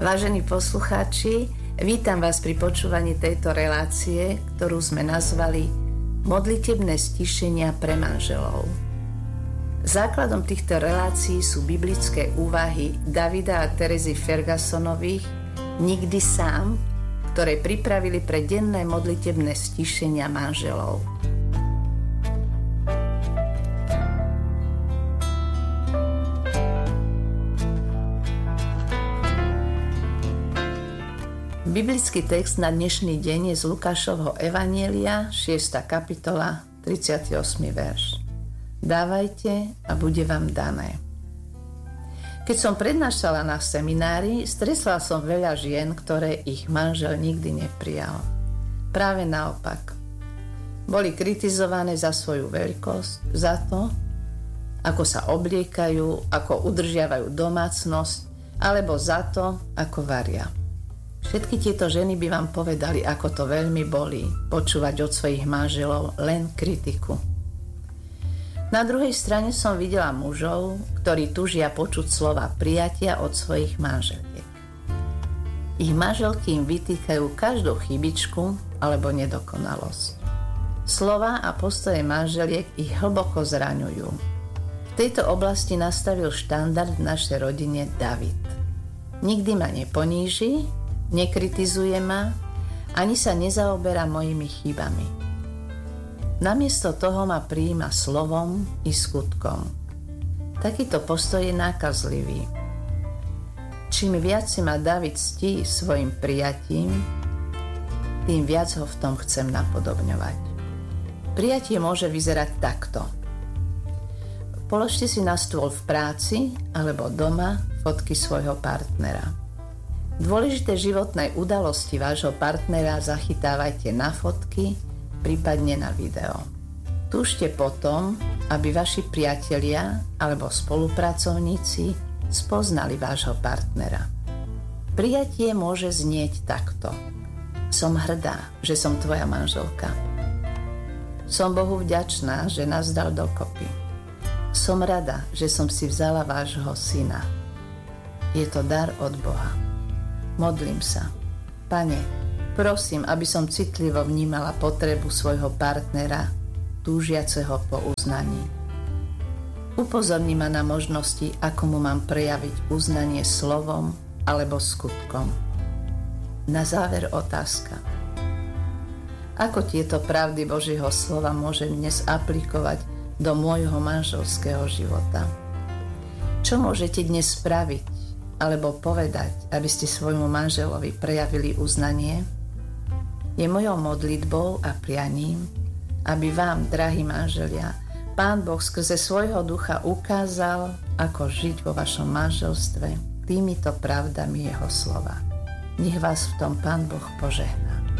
Vážení poslucháči, vítam vás pri počúvaní tejto relácie, ktorú sme nazvali Modlitebné stišenia pre manželov. Základom týchto relácií sú biblické úvahy Davida a Terezy Fergusonových Nikdy sám, ktoré pripravili pre denné modlitebné stišenia manželov. Biblický text na dnešný deň je z Lukášovho evanjelia, 6. kapitola, 38. verš. Dávajte a bude vám dané. Keď som prednášala na seminári, stretla som veľa žien, ktoré ich manžel nikdy neprijal. Práve naopak. Boli kritizované za svoju veľkosť, za to, ako sa obliekajú, ako udržiavajú domácnosť, alebo za to, ako varia. Všetky tieto ženy by vám povedali, ako to veľmi bolí počúvať od svojich manželov len kritiku. Na druhej strane som videla mužov, ktorí túžia počuť slova prijatia od svojich manželiek. Ich manželky im vytýkajú každú chybičku alebo nedokonalosť. Slova a postoje manželiek ich hlboko zraňujú. V tejto oblasti nastavil štandard v našej rodine David. Nikdy ma neponíži, nekritizuje ma, ani sa nezaoberá mojimi chybami. Namiesto toho ma prijíma slovom i skutkom. Takýto postoj je nákazlivý. Čím viac si ma David ctí svojim prijatím, tým viac ho v tom chcem napodobňovať. Prijatie môže vyzerať takto. Položte si na stôl v práci alebo doma fotky svojho partnera. Dôležité životné udalosti vášho partnera zachytávajte na fotky, prípadne na video. Túžte potom, aby vaši priatelia alebo spolupracovníci spoznali vášho partnera. Prijatie môže znieť takto. Som hrdá, že som tvoja manželka. Som Bohu vďačná, že nás dal dokopy. Som rada, že som si vzala vášho syna. Je to dar od Boha. Modlím sa. Pane, prosím, aby som citlivo vnímala potrebu svojho partnera, túžiaceho po uznaní. Upozorni ma na možnosti, ako mu mám prejaviť uznanie slovom alebo skutkom. Na záver otázka. Ako tieto pravdy Božieho slova môžem dnes aplikovať do môjho manželského života? Čo môžete dnes spraviť alebo povedať, aby ste svojmu manželovi prejavili uznanie? Je mojou modlitbou a prianím, aby vám, drahí manželia, Pán Boh skrze svojho ducha ukázal, ako žiť vo vašom manželstve týmito pravdami jeho slova. Nech vás v tom Pán Boh požehná.